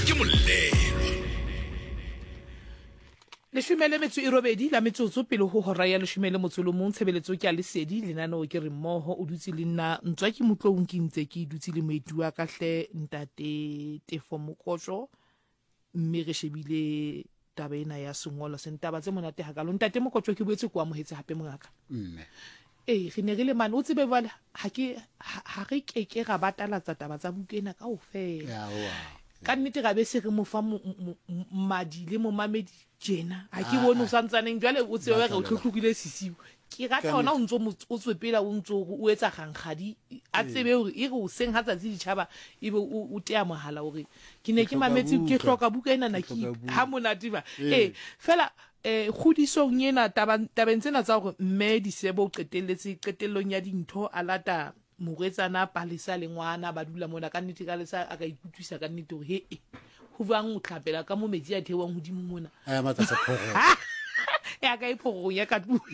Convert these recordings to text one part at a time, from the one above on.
ke Molelwa. Leshome metso e robedi la metsotso pele ho hora ya leshome le motso le mong tshebeletso ke a lesedi lenaneo ke re mmoho o dutse le nna ntswa ke motlong ke ntse ke dutse le moetua ka hle ntate Tefo Mokotjo mme re shebile taba ena ya sengolo sentaba tse monate hakalo ntate Mokotjo ke boetse kwa mohetse hape mongaka re ne re le mane o tsebe bale ha re keke ra batalatsa taba tsa bukena kaofela ka nnete ga be se re mo fa mmadi le mo mamedi jena ha ke bone o santsaneng jwale o tsebe re o tlhotlhukile sisiu ke rata hona o ntso o tswepela o ntso o etsa gangkhadi a tsebe hore e re o seng ha tsatsi ditšhaba ebe o tea mohala hore ke ne ke mametse ke hloka buka ena na ke ha monate ba fela kgodisong ena tabeng tsena tsa hore mme Disebo o qetellong ya dintho a lata moretsana Palesa le ngwana ba dula mona ka nnete ka lesa a ka ikutlwisa ka nnete hore ho bang o tlhapela ka mo metsi a theoang hodimo mona a matsa phoro ya ka iphoro ya ka tu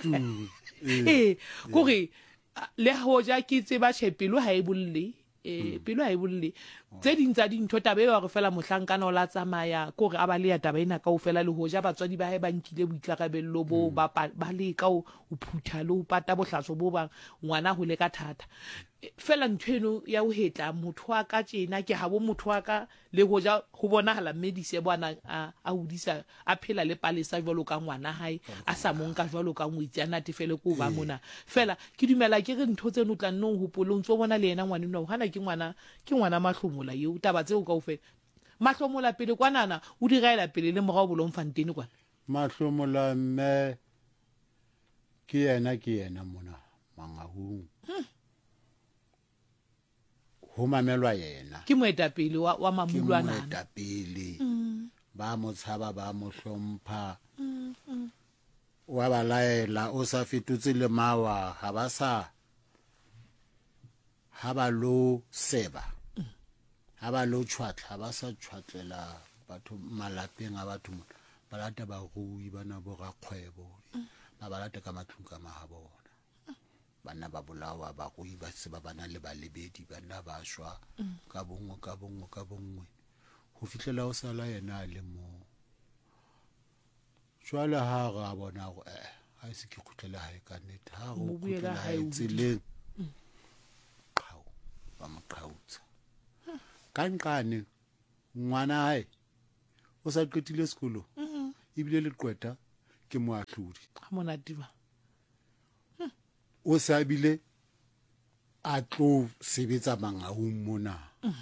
kore le hoja ke tseba tshepelo ha e bolle pelo ha e bolle tse ding tsa dintho tabe ba re fela mohlankana o la tsamaya kore a ba le ya taba ena kaofela le hoja batswadi ba hae ba nkile boikarabello bo ba le ka o phutha le o pata bohlatso bo ba ngwana ho le ka thata fela nthweno ya ho hetla motho wa ka tjena ke habo motho wa ka le hoja ho bonahala medise bwana a hodisa a phela le Palesa jwalo ka ngwana hae a sa monka jwalo ka ngwitsi a natefele ko ba mona fela ke dumela ke re ntho tseno tla nno hopolong tso bona le yena ngwana nna hana ke ngwana mahlomola eo taba tseo kaofela mahlomola pele kwanana o di gaela pele le morao bolong fantene kwana mahlomola mme ke yena mona mangahung ho mamelwa yena ke moetapele wa mamulwana ke moetapele ba mo tshaba ba mo hlompha wa balaela o sa fetutse le mawa ha ba lo seba ha ba lo tshwatla ba sa tshwatlela batho malapeng a batho ba lata ba rui bana bo rakgwebo ba lata ka matlung ka mahabona bana ba bolawa ba rui ba se ba bana le balebedi bana ba shwa ka bongwe ho fihlela o sala yena le mo jwale ha ra bona go ha se ke khutlela hae ka nnete ha go khutlela hae tseleng ba mo qhautsa kankane ngwana hae o sa qetile sekolo ibile le qweta ke moahlodi ha monate ba o sa bile a tlo sebetsa mangahung mona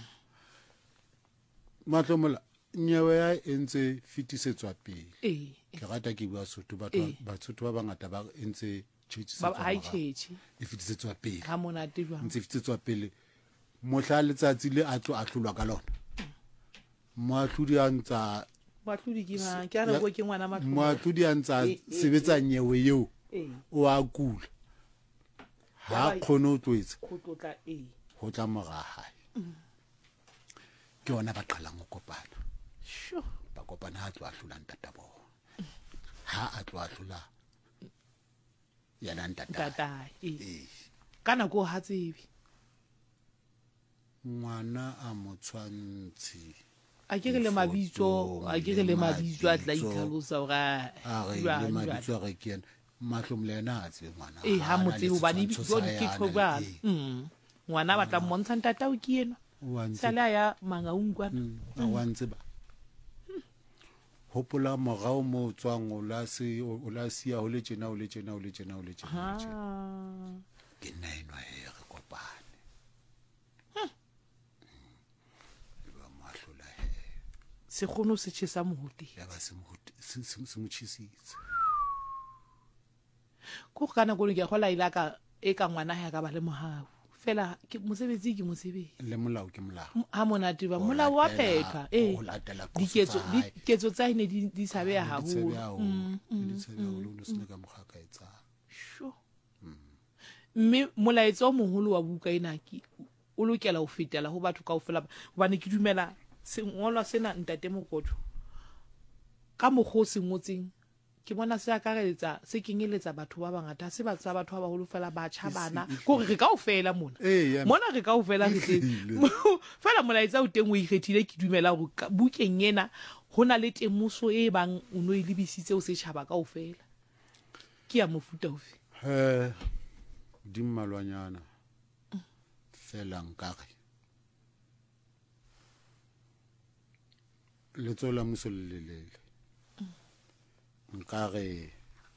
mahlomola nyewe ya entse fitisetswa pele ke rata ke bua Sotho batho ba bangata ba entse e fitisetswa pele ha monate ba ntse fitisetswa pele mohla letsatsi le a tlo ahlolwa ka lona moahlodi a ntsa bahlodi ke mang ke ara go ke ngwana mahlomola moahlodi a ntsa sebetsa nyewe eo o a kula ha khono tloetsa go tlotla ho tla mora hae ke ona ba qalang go kopana ba kopana ha tlo ahlula ntatabo ha a tlo ahlula yana ntata kana go ha tsebe ngwana a motshwantshi a ke le mabitso a tla itlhalosa ga le mabitso re ke mahlomle yena a tse ngwana ha motse o bane bitso ke tlhobala ngwana ba tla mmontsha ntata o ke ena sala ya mangaung kwana a wantse ba hopola morao mo tswang o la sia o le tjena ke naenwa he re kopane ba mahlola he se khono se tshisa mohuti ya ba se mo tshitsitse ko kana go le ke gola ilaka e ka ngwana ya ka ba le mohau fela ke mosebetsi le molao ke molao ha monate ba molao wa phepha diketso tsa ine di sabe ya haholo no se ka mogaka etsa mme molaetsa o moholo wa buka ena ke o lokela ho fetela ho batho kaofela hobane ke dumela sengolwa sena ntate Mokotjo ka mogho se ngotseng ke bona se akareletsa se kenyeletsa batho ba bangata se ba tsa batho ba baholo fela batjha bana gore re kaofela mona mona re kaofela re tle fela molaetsa o teng o ikgethile ke dumela gore bukeng ena hona le temoso e bang o no e lebisitse o setšhaba kaofela ke ya mofuta ofe di mmalwanyana fela nkare letso la mmuso le lelele nkare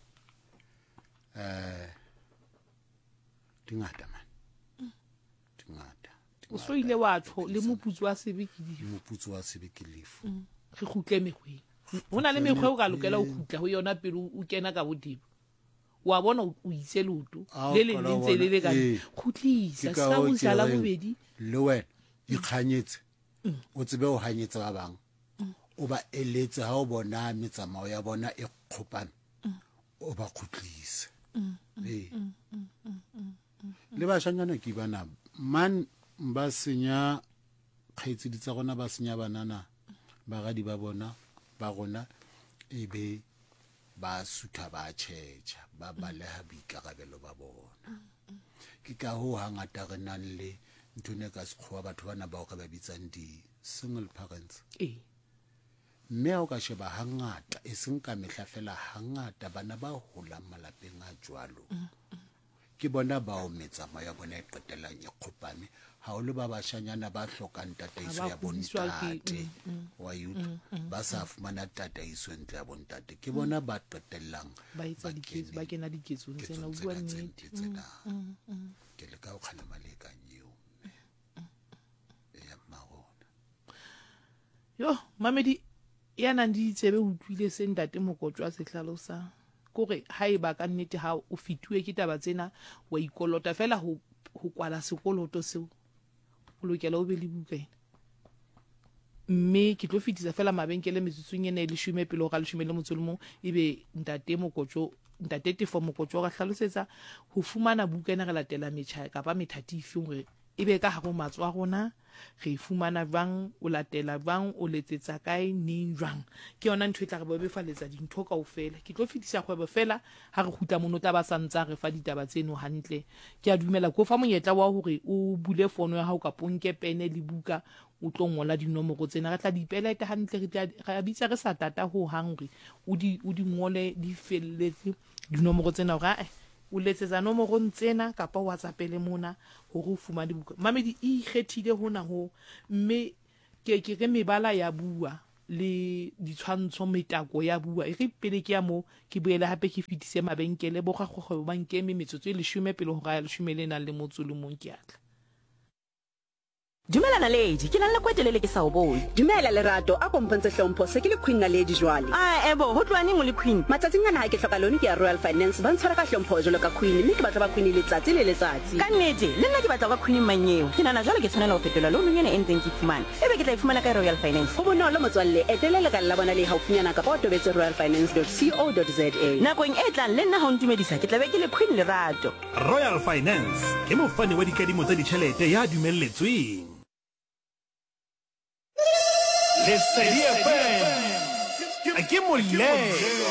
dingata man dingata o so ile wa tho le moputso wa sebe ke lefu re khutle mekgweng hona le mekgwe o ka lokela o khutla ho yona pele o kena ka bodimo wa bona o itse loto le le ntse le ka khutlisa sa o jala bobedi le wena ikganyetse o tsebe o hanyetsa ba bang o ba eletse ha o bona metsamao ya bona e khopana o ba khutlisa le ba shanyana ke bana man ba senya khaitsi di tsa gona ba senya banana ba ga di ba bona ba gona ebe ba sutha ba tšhetša ba baleha boikarabelo ba bona ke ka ho hangata re nang le ntone ka sekgowa batho bana ba o ka ba bitsang di-single parents mme ha o ka sheba hangata e seng ka mehla fela hangata bana ba holang malapeng a jwalo ke bona ba o metsamao ya bona e qetelang e kgopame ha o le ba bashanyana ba hlokang tataiso ya bontate wa youth ba sa fumana tataiso ntle ya bontate ke bona ba qetellang ba kena diketsong tsena o bua nnete ke le ka o kgalema le ka nyeo ya marona yo mamedi ya nang di tsebe o tlile se ntate Mokotjo a se hlalosa kore ha e ba ka nnete ha o fituwe ke taba tsena wa ikolota fela ho kwala sekoloto seo o lokela o be le bukana mme ke tlo fitisa fela mabenkele metsutsung ene le shume pele ga le shume le motsolmo ebe ntate Tefo Mokotjo ga hlalosetsa ho fumana bukana re latela metjha ka ba methati ife gore ebe ka haro matswa rona re fumana bang o latela bang o letsetsa kae neng jwang ke yona ntho e tla re bobefaletsa dintho kaofela ke tlo fitisa kgwebo fela ha re khuta monota ba santsa re fa ditaba tseno hantle ke a dumela go fa monyetla wa hore o bule fono ya hao ka ponke pene le buka o tlo ngola dinomoro tsena re tla di peleta hantle re bitsa re sa tata ho hang hore o di ngole di felletse dinomoro tsena hore o letsetsa nomoro ntsena kapa WhatsApp-ele mona hore o fumane dibuka mamedi e ikgethile hona ho mme ke re mebala ya bua le ditshwantsho metako ya bua e re pele ke ya mo ke boele hape ke fitise mabenkele bo ga gogwe ba nkeme metsotso e 10 pele ho ga 10 le nang le motso le mong ke atla Dumela Naledi, ke nang le kwetelele ke sa o bone. Dumela Lerato, a kompantse hlompho se ke le Queen Naledi jwale. Ebo, ho tloaneng o le Queen. Matsatsing ana ha ke hloka lone ke ya Royal Finance ba ntshwara ka hlompho jwalo ka Queen, mme ke batla ba Queen letsatsi le letsatsi. Ka nnete, le nna ke batla ka Queen manyeo. Ke nana jwale ke tshwanela ho fetola loan yena e ntseng ke fumana. Ebe ke tla ifumana ka Royal Finance. Ho bonolo motswalle, etelela ka la bona le haufinyana ka ba tobetse royalfinance.co.za. Nakong e tlang le nna ha o ntumedisa ke tla be ke le Queen Lerato. Royal Finance ke mofani wa dikadimo tsa ditjhelete ya dumelletsweng. Lesedi FM ke molelo.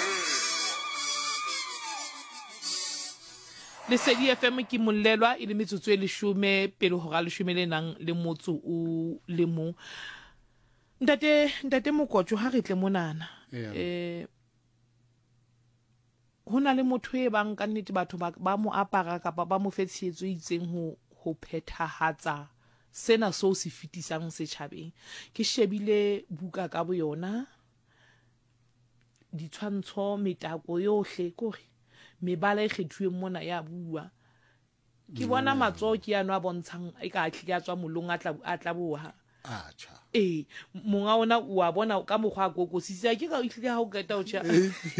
Lesedi FM ke molelwa e le metsotso e 10 pele ho ga 10 le nang le motso o le mo ntate Mokotjo ha re tle monana hona le motho e bang ka nnete batho ba mo apara kapa ba mo fetshetso itseng ho phethahatsa sena so se fitisang setjhabeng ke shebile buka ka bo yona ditshwantsho metako yohle kore mebala e kgethuwe mona ya bua ke bona matso ke yana bontshang e ka tlile ya tswa molong a tla boha monga ona wa bona ka mogwa kokositse ke ka itlile ha o keta o tsha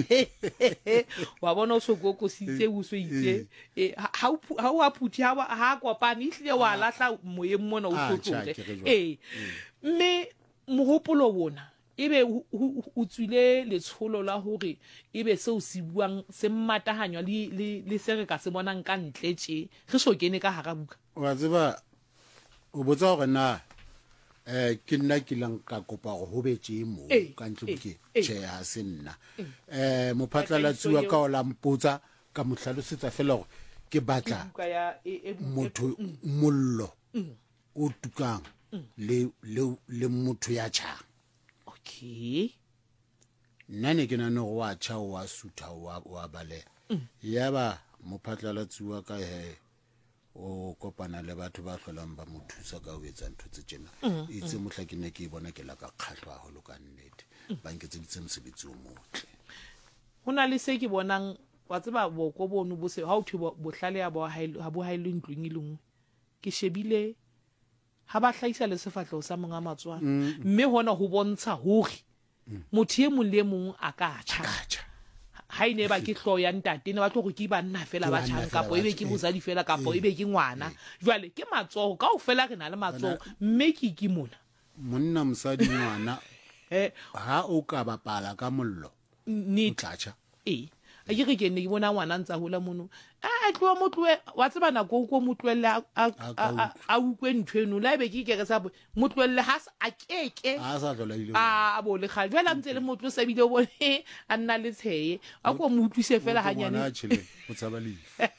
wa bona o so kokositse o so itse ha o aphuthi ha kopane itlile wa lahla moyeng mona o so tlole mme mohopolo bona ebe o tswile letsholo la hore ebe se o se buang se mmatahanywa le se re ka se bonang ka ntle tje re so kene ka hara buka wa tseba o botsa hore na ke nna ke lang ka kopa go ho betse mo ka ntle ke che ha se nna mophatlalatsi wa ka o la mpotsa ka mohlalosetsa fela gore ke batla motho mollo o tukang le motho ya tjhang. Okay, nna ne ke nane go wa tjha wa sutha wa bale yaba mophatlalatsi wa ka he o kopana le batho ba hlolang ba mo thusa ka ho etsa ntho tse tsena itse mohla ke ne ke bona ke la ka kgahlwa ho loka nnete ba nketse ditse mosebetsi o motle. hona le se ke bonang wa tseba boko bono bo se ha o thwe bohlale ya bo haile ntlong ileng ke shebile ha ba hlaisa le sefahlego sa monga matswana mme hona ho bontsha hore motho e mong le mong a ka tjha ha ine ba ke hlo ya ntate ne ba tlo go ke banna fela ba tjhang kapo ebe ke bozadi fela kapo ebe ke ngwana jwale ke matsogo ka o fela re na le matsogo mme ke monna mosadi ngwana ha o ka bapala ka mollo ni tlatša a ke ke ne ke bona ngwana ntsa hola mono a tloa motloe wa tseba nako go motloelle a ukwe nthweno la be ke ke sa motloelle ha a keke a sa tlola ile a bo le ga jwela ntse le motlo sa bile o bone a nna le tsheye a go mo utlwise fela hanyane o tsabali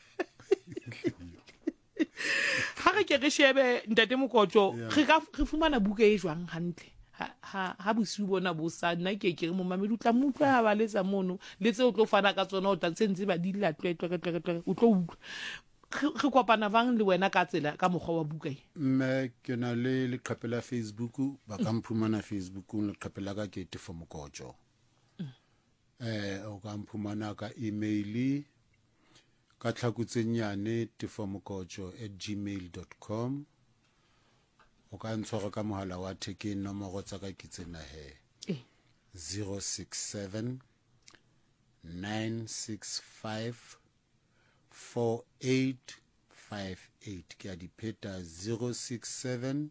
ha re ke re shebe ntate Mokotjo re fumana buka e jwang hantle ha bosiu bona bo sa nna ke re mo mamedi utla mutla ba letsa mono le tse o tlo fana ka tsona o tla tsentse ba di la tlwe o tlo utlwa re kopana bang le wena ka tsela ka mogwa wa buka e mme ke na le leqhapela Facebook ba ka mphumana Facebook le leqhapela ka ke Tefo Mokotjo o ka mphumana ka email ka tlhakutsenyane tefomokotjo@gmail.com o ka ntshwara ka mohala wa thekeng nomoro tsa ka ke tsena he 067 965 4858 ke a dipheta 067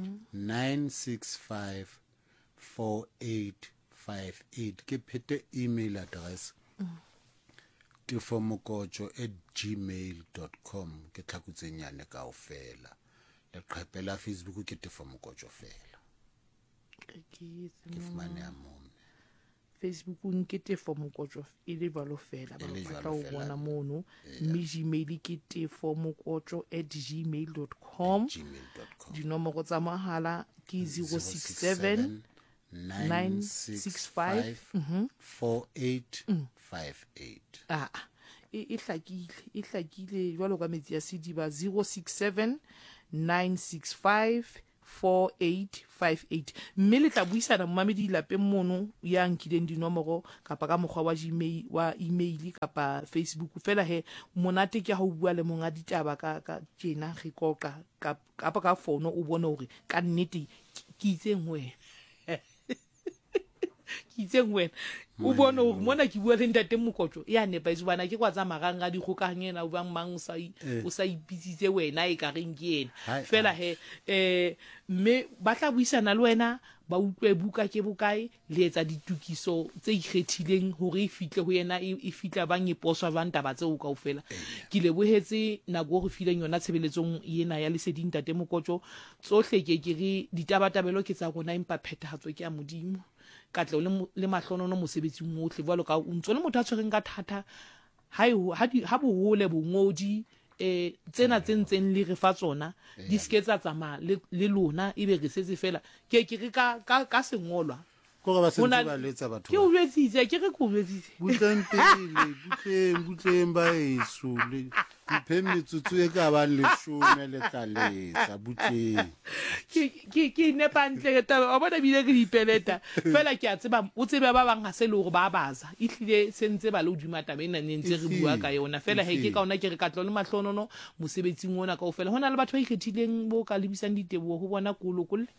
965 4858 ke phete email address tefomokotjo@gmail.com ke tlhakutsenyane kaofela le qhapela Facebook ke Tefo Mokotjo fela ke fumane a mome Facebook ke Tefo Mokotjo e le balo fela ba tla o bona mono mme Gmail ke tefomokotjo@gmail.com dinomoro tsa mahala ke 067 965 4858 e hlakile jwalo ka metsi ya sediba 067 965 4858 mme le tla buisana mmamedi lapeng mono ya nkileng dinomoro kapa ka mokgwa wa Gmail wa email kapa Facebook fela he monate ke ha o bua le monga ditaba ka tjena re koqa kapa ka phone o bone hore ka nnete ke itseng wena itseng wena o bona hore mona ke bua le ntate Mokotjo ya nepa izwana ke kwa tsa marang ga dikgokahanyena o bang mang o sa ipitsitse wena e ka reng ke yena fela he mme ba tla buisana le wena ba utlwe buka ke bokae le etsa ditukiso tse ikgethileng hore e fitle ho yena e fitla bang e poswa bang taba tseo kaofela ke lebohetse nako go fileng yona tshebeletsong yena ya Leseding ntate Mokotjo tsohle ke re ditabatabelo ke tsa rona empa phethahatso ke a modimo ka tle le mahlonono mosebetsing mohle jwalo ka o ntse le motho a tshwereng ka thata ha bohole bongodi tsena tsentseng le re fa tsona di sketsa tsama le lona ebe re setse fela ke re ka sengolwa go ba sentse ba letsa batho ke o jwetsitse ke re ko jwetsitse butleng ba eso le mphemetsutsu e ka ba le shome le tlaletsa butleng ke nepantle taba wa bona bile ke dipeleta fela ke a tseba o tsebe ba bang ha se le hore ba baza e hlile sentse ba le uduma taba ena nentse re bua ka yona fela he ke ka ona ke re katlo le mahlonono mosebetsing ona kaofela hona le batho ba ikgethileng bo ka lebisang ditebo ho bona kolokolle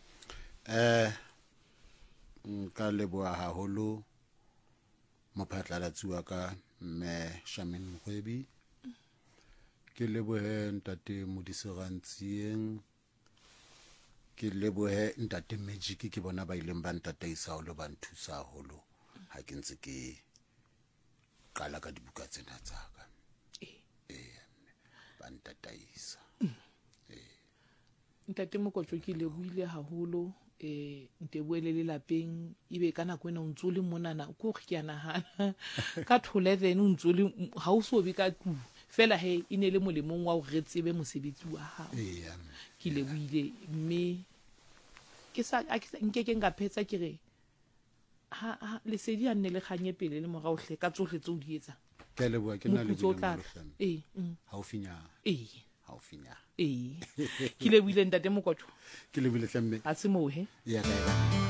ka leboa haholo mophatlalatsi wa ka mme Shamin Mkhwebi ke lebohe ntate Modiserantsieng ke lebohe ntate Magic ke bona ba ileng ba ntataisa ho lo ba nthusa haholo ha ke ntse ke qala ka dibuka tsena tsa ka ba ntataisa ntate Mokotjo ke lebohile haholo nte buele le lapeng ibe ka nako ena o ntse o le monana ko re ke a nagana ka thole then o ntse o le ha o so be ka tlu fela he e ne le molemong wa o re tsebe mosebetsi wa hao ke lebohile mme ke sa nke ke nga phetsa ke re ha lesedi a nne le khanye pele le morao hle ka tsohle tse o di etsa ke leboa ke na le haufinya haufinya ke lebohile ntate Mokotjo ke lebohile hlemme a se mohe ya ka